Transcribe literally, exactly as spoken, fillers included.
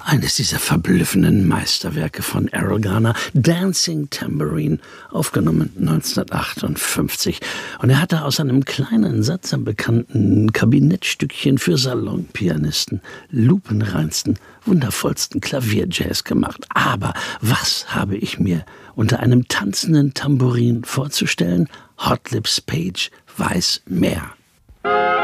Eines dieser verblüffenden Meisterwerke von Erroll Garner, Dancing Tambourine, aufgenommen neunzehnhundertachtundfünfzig. Und er hatte aus einem kleinen, sattsam bekannten Kabinettstückchen für Salonpianisten lupenreinsten, wundervollsten Klavierjazz gemacht. Aber was habe ich mir unter einem tanzenden Tambourin vorzustellen? Hot Lips Page weiß mehr.